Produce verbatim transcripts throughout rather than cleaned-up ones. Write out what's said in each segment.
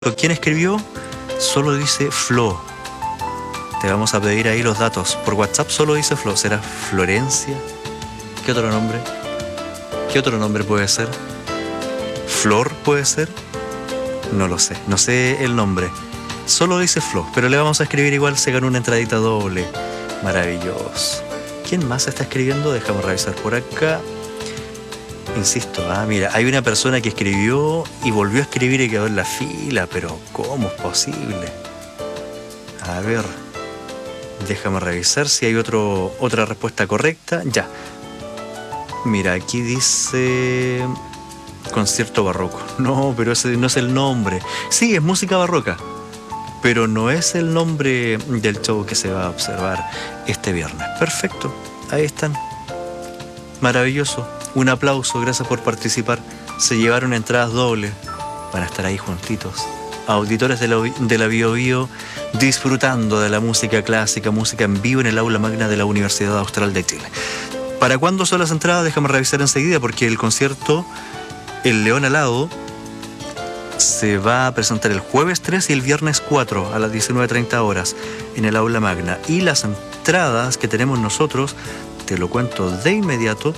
¿Quién escribió? Solo dice Flo. Te vamos a pedir ahí los datos. Por WhatsApp solo dice Flo. ¿Será Florencia? ¿Qué otro nombre? ¿Qué otro nombre puede ser? ¿Flor puede ser? No lo sé. No sé el nombre. Solo dice Flo. Pero le vamos a escribir igual. Se ganó una entradita doble. Maravilloso. ¿Quién más está escribiendo? Déjame revisar por acá. Insisto, ah, mira, hay una persona que escribió y volvió a escribir y quedó en la fila, pero ¿cómo es posible? A ver, déjame revisar si hay otro, otra respuesta correcta. Ya. Mira, aquí dice concierto barroco. No, pero ese no es el nombre. Sí, es música barroca, pero no es el nombre del show que se va a observar este viernes. Perfecto, ahí están. Maravilloso. Un aplauso, gracias por participar. Se llevaron entradas dobles. Van a estar ahí juntitos. Auditores de la, de la Bio Bio disfrutando de la música clásica, música en vivo en el aula magna de la Universidad Austral de Chile. ¿Para cuándo son las entradas? Déjame revisar enseguida porque el concierto El León Alado se va a presentar el jueves tres y el viernes cuatro a las diecinueve treinta horas en el aula magna. Y las entradas que tenemos nosotros, te lo cuento de inmediato,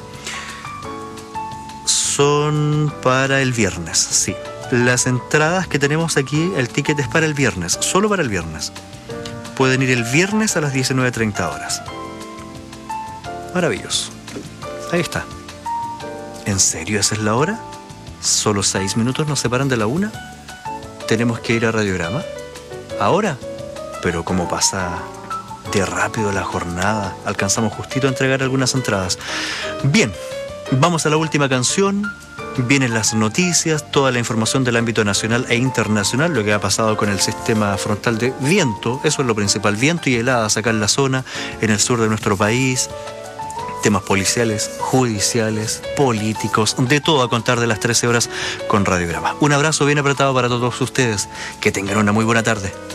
son para el viernes, sí. Las entradas que tenemos aquí, el ticket es para el viernes, solo para el viernes. Pueden ir el viernes a las diecinueve treinta horas. Maravilloso. Ahí está. ¿En serio esa es la hora? ¿Solo seis minutos nos separan de la una? ¿Tenemos que ir a Radiograma? ¿Ahora? Pero cómo pasa de rápido la jornada. Alcanzamos justito a entregar algunas entradas. Bien. Vamos a la última canción, vienen las noticias, toda la información del ámbito nacional e internacional, lo que ha pasado con el sistema frontal de viento, eso es lo principal, viento y heladas acá en la zona, en el sur de nuestro país, temas policiales, judiciales, políticos, de todo a contar de las trece horas con Radiograma. Un abrazo bien apretado para todos ustedes, que tengan una muy buena tarde.